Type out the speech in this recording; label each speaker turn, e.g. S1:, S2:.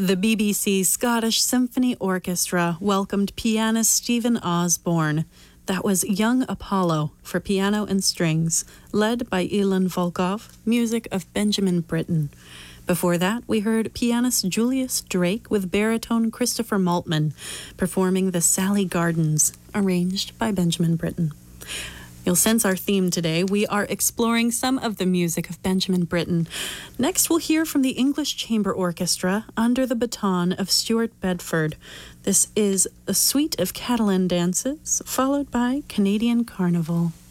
S1: The BBC Scottish Symphony Orchestra welcomed pianist Stephen Osborne. That was Young Apollo for piano and strings, led by Ilan Volkov, music of Benjamin Britten. Before that, we heard pianist Julius Drake with baritone Christopher Maltman performing the Sally Gardens, arranged by Benjamin Britten. You'll sense our theme today. We are exploring some of the music of Benjamin Britten. Next, we'll hear from the English Chamber Orchestra under the baton of Stuart Bedford. This is a suite of Catalan dances, followed by Canadian Carnival.